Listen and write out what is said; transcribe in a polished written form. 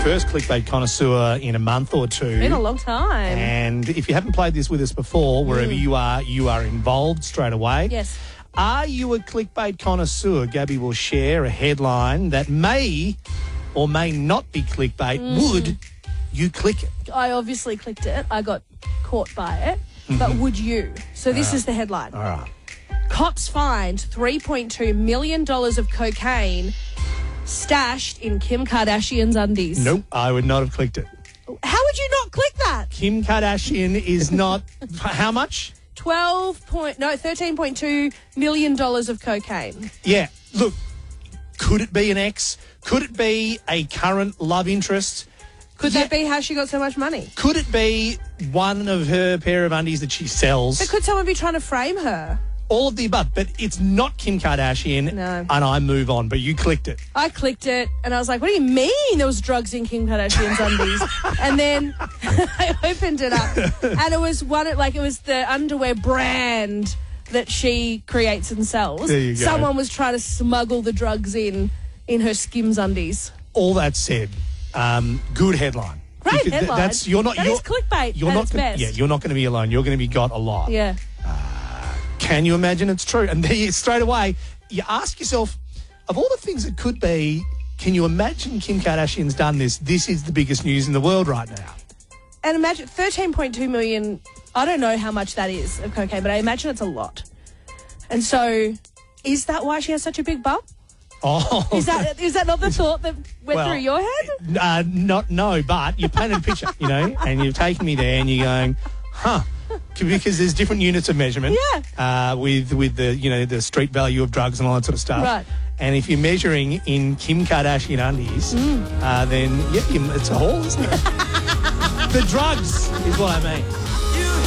first clickbait connoisseur in a month or two. Been a long time. And if you haven't played this with us before, wherever you are involved straight away. Yes. Are you a clickbait connoisseur? Gabby will share a headline that may or may not be clickbait. Would you click it? I obviously clicked it. I got caught by it. But would you? So this is the headline. All right. Cops find $3.2 million of cocaine stashed in Kim Kardashian's undies. Nope, I would not have clicked it. How would you not click that? Kim Kardashian is not... How much? $13.2 million of cocaine. Yeah, look, could it be an ex? Could it be a current love interest? Could that be how she got so much money? Could it be one of her pair of undies that she sells? But could someone be trying to frame her? All of the above, but it's not Kim Kardashian. No. And I move on, but you clicked it. I clicked it and I was like, what do you mean there was drugs in Kim Kardashian's undies? And then I opened it up and it was the underwear brand that she creates and sells. There you go. Someone was trying to smuggle the drugs in her Skims undies. All that said, good headline. Great Because headline. That is clickbait. You're not best. Yeah, you're not going to be alone. You're going to be got a lot. Yeah. Can you imagine it's true? And there, straight away, you ask yourself, of all the things it could be, can you imagine Kim Kardashian's done this? This is the biggest news in the world right now. And imagine 13.2 million, I don't know how much that is of cocaine, but I imagine it's a lot. And so, is that why she has such a big bum? Oh. Is that not the thought that went through your head? No, but you painted a picture, and you've taken me there and you're going, huh. Because there's different units of measurement. Yeah. With the the street value of drugs and all that sort of stuff. Right. And if you're measuring in Kim Kardashian undies, then it's a haul, isn't it? The drugs is what I mean.